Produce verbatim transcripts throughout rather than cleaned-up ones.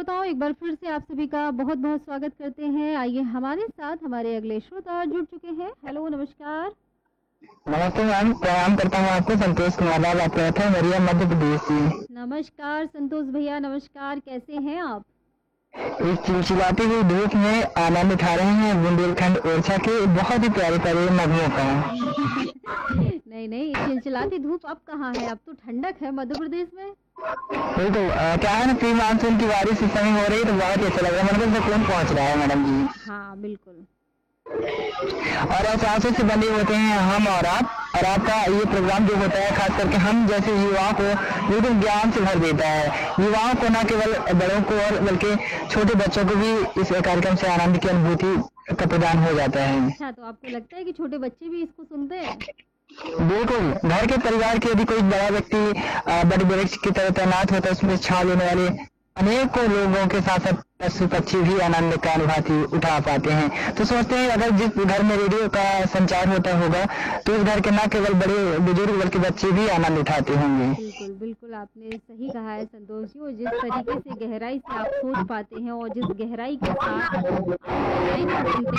श्रोताओं, एक बार फिर से आप सभी का बहुत-बहुत स्वागत करते हैं। आइए हमारे साथ हमारे अगले श्रोता जुड़ चुके हैं। हेलो, नमस्कार। नमस्ते मैम, प्रणाम करता हूँ आपको। संतोष कुमार लाल बात कर रहा था, मरिया मध्य प्रदेश से। नमस्कार संतोष भैया, नमस्कार। कैसे हैं आप? इस चिलचिलाती हुई धूप में आनंद उठा रहे हैं बुंदेलखंड ओरछा के बहुत ही प्यारे प्यारे नगमों का। नहीं, नहीं, चिलचिलाती धूप अब कहाँ है? अब तो ठंडक है मध्य प्रदेश में। बिल्कुल, अ, क्या है ना, प्री मानसून की बारिश इस समय हो रही है तो बहुत ही अच्छा लग रहा है। मतलब सुकून पहुँच रहा है मैडम जी। हाँ, बिल्कुल। और एहसासों से बंधे होते हैं हम और आप। और आपका ये प्रोग्राम जो होता है खास करके हम जैसे युवाओं को बिल्कुल ज्ञान से भर देता है। युवाओं को न केवल बड़ों को और बल्कि छोटे बच्चों को भी इस कार्यक्रम से आनंद की अनुभूति का प्रदान हो जाता है। अच्छा, तो आपको लगता है कि छोटे बच्चे भी इसको सुनते हैं? बिल्कुल, घर के परिवार के यदि कोई बड़ा व्यक्ति अ, बड़े वृक्ष की तरह तैनात होता है, उसमें छाँव लेने वाले अनेकों लोगों के साथ साथ पशु पक्षी भी आनंद का अनुभूति उठा पाते हैं। तो सोचते हैं अगर जिस घर में रेडियो का संचार होता होगा तो उस घर के न केवल बड़े बुजुर्ग बल्कि बच्चे भी आनंद उठाते होंगे। बिल्कुल, बिल्कुल, आपने सही कहा है संतोष जी। और जिस तरीके से गहराई से आप सोच पाते हैं और जिस गहराई के साथ आप लाइन को सुनते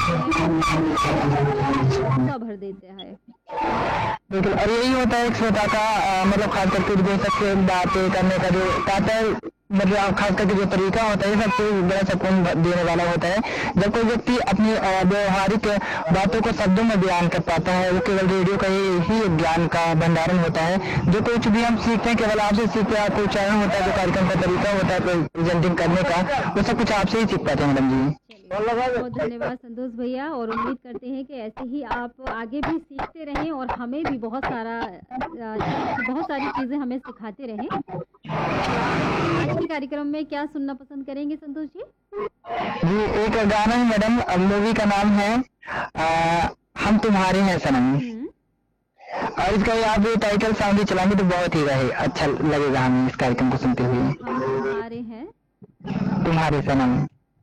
हैं, हौसला भर देता है। बिल्कुल, और यही होता है एक श्रोता का अ, मतलब खास करके विदेशक से बातें करने का जो पाता मतलब खास करके जो तरीका होता है सबसे बड़ा सुकून देने वाला होता है। जब कोई व्यक्ति अपनी अ, व्यवहारिक बातों को शब्दों में बयान कर पाता है, वो केवल रेडियो का ही, ही एक ज्ञान का भंडारण होता है। जो कुछ भी हम सीखते हैं केवल आपसे सीखते हैं। कोई उच्चारण होता है, जो कार्यक्रम का तरीका होता है प्रेजेंटिंग करने का, वो सब कुछ आपसे ही सीख पाते हैं मैडम जी। चलिए, बहुत धन्यवाद संतोष भैया। और उम्मीद करते हैं कि ऐसे ही आप आगे भी सीखते रहें और हमें भी बहुत सारा अ, बहुत सारी चीज़ें हमें सिखाते रहें। आज के कार्यक्रम में क्या सुनना पसंद करेंगे संतोष जी? जी, एक गाना है मैडम, मूवी का नाम है आ, हम तुम्हारे हैं सनम। हम्म। और इसका ये आप ये टाइटल सॉन्ग भी चलाएंगे तो बहुत ही रहे अच्छा लगेगा हमें इस कार्यक्रम को सुनते हुए। हम तुम्हारे हैं सनम। तुम्हारे सनम।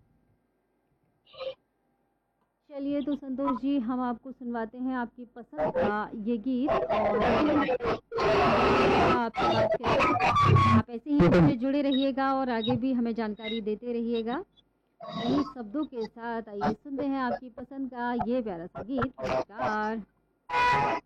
चलिए, तो संतोष जी हम आपको सुनवाते हैं आपकी पसंद का ये गीत। और आपसे बात करें, आप ऐसे ही हमसे जुड़े रहिएगा और आगे भी हमें जानकारी देते रहिएगा। इन्हीं शब्दों के साथ आइए सुनते हैं आपकी पसंद का ये प्यारा सा गीत। नमस्कार।